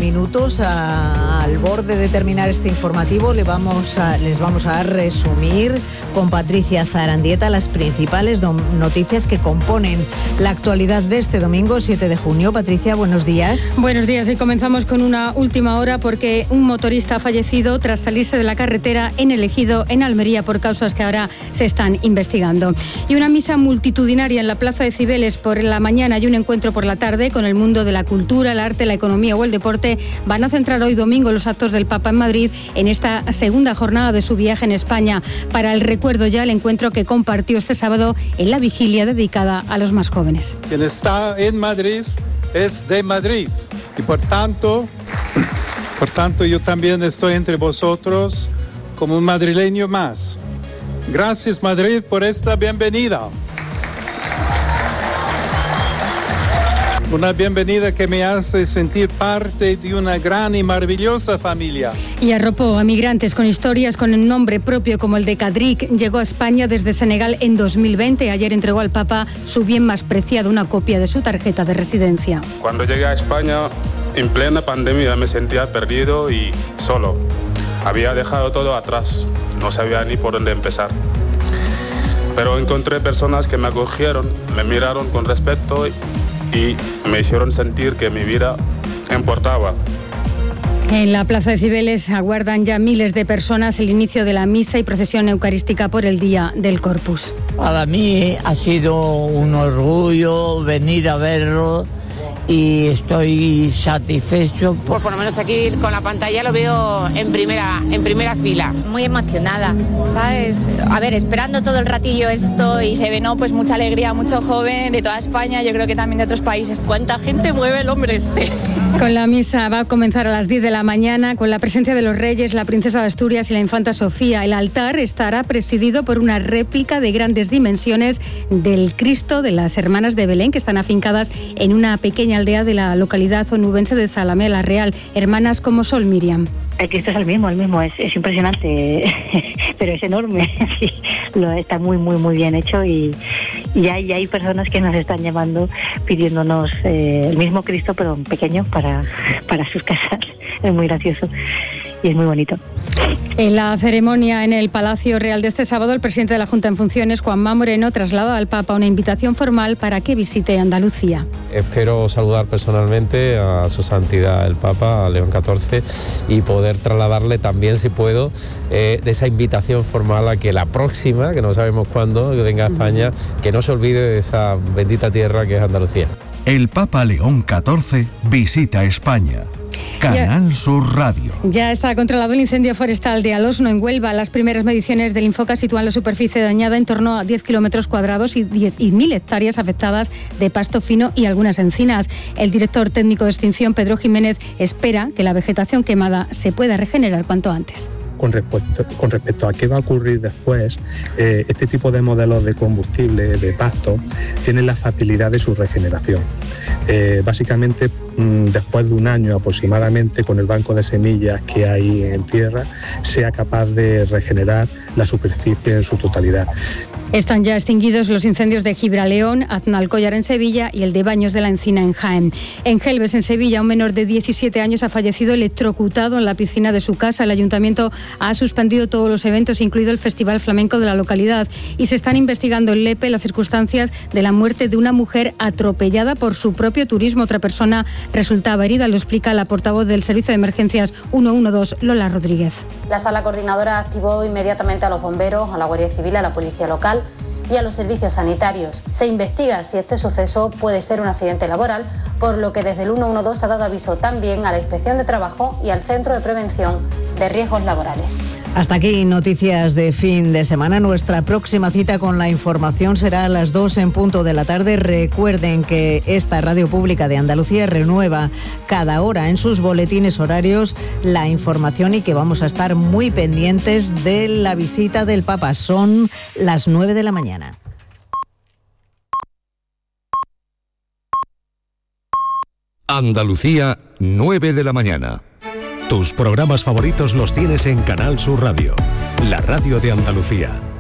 minutos al borde de terminar este informativo. Les vamos a resumir con Patricia Zarandieta las principales noticias que componen la actualidad de este domingo 7 de junio. Patricia, buenos días. Buenos días, y comenzamos con una última hora porque un motorista ha fallecido tras salirse de la carretera en El Ejido, en Almería, por causas que ahora se están investigando. Y una misa multitudinaria en la Plaza de Cibeles por la mañana y un encuentro por la tarde con el mundo de la cultura, el arte, la economía o el deporte van a centrar hoy domingo los actos del Papa en Madrid en esta segunda jornada de su viaje en España. Para el recuerdo ya el encuentro que compartió este sábado en la vigilia dedicada a los más jóvenes. Quien está en Madrid es de Madrid y por tanto yo también estoy entre vosotros como un madrileño más. Gracias, Madrid, por esta bienvenida. Una bienvenida que me hace sentir parte de una gran y maravillosa familia. Y arropó a migrantes con historias con el nombre propio como el de Kadrik. Llegó a España desde Senegal en 2020. Ayer entregó al Papa su bien más preciado, una copia de su tarjeta de residencia. Cuando llegué a España, en plena pandemia, me sentía perdido y solo. Había dejado todo atrás, no sabía ni por dónde empezar. Pero encontré personas que me acogieron, me miraron con respeto y me hicieron sentir que mi vida importaba. En la Plaza de Cibeles aguardan ya miles de personas el inicio de la misa y procesión eucarística por el Día del Corpus. Para mí ha sido un orgullo venir a verlo y estoy satisfecho. Pues por lo menos aquí con la pantalla lo veo en primera fila. Muy emocionada, ¿sabes? A ver, esperando todo el ratillo esto y se ve, ¿no? Pues mucha alegría, mucho joven de toda España, yo creo que también de otros países. ¿Cuánta gente mueve el hombre este? Con la misa va a comenzar a las 10 de la mañana con la presencia de los reyes, la princesa de Asturias y la infanta Sofía. El altar estará presidido por una réplica de grandes dimensiones del Cristo de las Hermanas de Belén, que están afincadas en una pequeña aldea de la localidad onubense de Zalamea la Real. Hermanas como Sol, Miriam. El Cristo es el mismo, es impresionante, pero es enorme. Sí, está muy bien hecho y hay personas que nos están llamando pidiéndonos el mismo Cristo pero pequeño para sus casas. Es muy gracioso y es muy bonito. En la ceremonia en el Palacio Real de este sábado, el presidente de la Junta en funciones, Juanma Moreno, traslada al Papa una invitación formal para que visite Andalucía. Espero saludar personalmente a su santidad el Papa, a León XIV, y poder trasladarle también, si puedo, de esa invitación formal a que la próxima, que no sabemos cuándo, que venga a España, que no se olvide de esa bendita tierra que es Andalucía. El Papa León XIV visita España. Canal Sur Radio. Ya está controlado el incendio forestal de Alosno, en Huelva. Las primeras mediciones del Infoca sitúan la superficie dañada en torno a 10 kilómetros cuadrados y 1.000 hectáreas afectadas de pasto fino y algunas encinas. El director técnico de extinción, Pedro Jiménez, espera que la vegetación quemada se pueda regenerar cuanto antes. Con respecto a qué va a ocurrir después, este tipo de modelos de combustible, de pasto, tienen la facilidad de su regeneración. Básicamente, después de un año aproximadamente, con el banco de semillas que hay en tierra, sea capaz de regenerar la superficie en su totalidad. Están ya extinguidos los incendios de Gibraleón, Aznalcóllar en Sevilla y el de Baños de la Encina en Jaén. En Gelbes, en Sevilla, un menor de 17 años ha fallecido electrocutado en la piscina de su casa. El ayuntamiento ha suspendido todos los eventos, incluido el Festival Flamenco de la localidad, y se están investigando en Lepe las circunstancias de la muerte de una mujer atropellada por su propio turismo. Otra persona resultaba herida, lo explica la portavoz del Servicio de Emergencias 112, Lola Rodríguez. La sala coordinadora activó inmediatamente a los bomberos, a la Guardia Civil, a la Policía Local y a los servicios sanitarios. Se investiga si este suceso puede ser un accidente laboral, por lo que desde el 112 ha dado aviso también a la Inspección de Trabajo y al Centro de Prevención de Riesgos Laborales. Hasta aquí noticias de fin de semana. Nuestra próxima cita con la información será a las 2 en punto de la tarde. Recuerden que esta Radio Pública de Andalucía renueva cada hora en sus boletines horarios la información y que vamos a estar muy pendientes de la visita del Papa. Son las 9 de la mañana. Andalucía, 9 de la mañana. Tus programas favoritos los tienes en Canal Sur Radio, la radio de Andalucía.